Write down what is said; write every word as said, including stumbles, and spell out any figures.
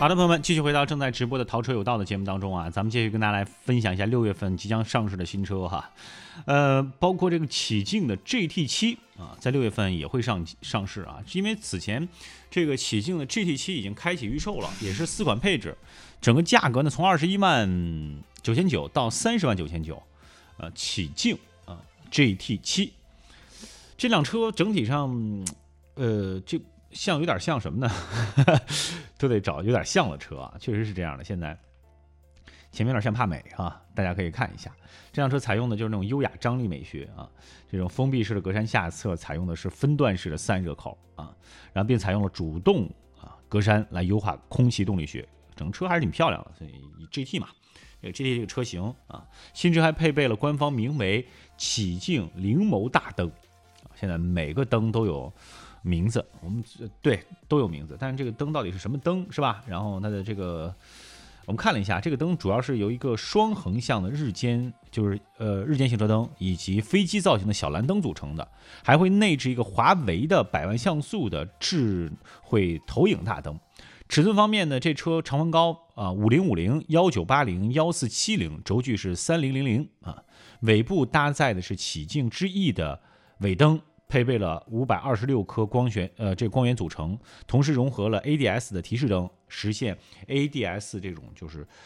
好的，朋友们，继续回到正在直播的淘车有道的节目当中啊，咱们继续跟大家来分享一下六月份即将上市的新车哈，呃，包括这个启境的 G T 七啊，在六月份也会上上市啊，因为此前这个启境的 G T 七已经开启预售了，也是四款配置，整个价格呢从二十一万九千九到三十万九千九，呃，启境啊 G T 七这辆车整体上，呃，这。像有点像什么呢？都得找有点像的车啊，确实是这样的。现在前面有点像帕美啊，大家可以看一下，这辆车采用的就是那种优雅张力美学啊，这种封闭式的格栅下侧采用的是分段式的散热口啊，然后并采用了主动啊格栅来优化空气动力学，整个车还是挺漂亮的。所以 G T 嘛，这个 G T 这个车型啊，新车还配备了官方名为启境灵眸大灯，现在每个灯都有名字，我们对都有名字，但是这个灯到底是什么灯，是吧？然后它的这个，我们看了一下，这个灯主要是由一个双横向的日间，就是呃日间行车灯以及飞机造型的小蓝灯组成的，还会内置一个华为的百万像素的智慧投影大灯。尺寸方面呢，这车长宽高啊五零五零、一九八零、一四七零，轴距是三零零零啊，尾部搭载的是启境之翼的尾灯。配备了五百二十六颗光学呃这光源组成，同时融合了 A D S 的提示灯，实现 A D S 这种就是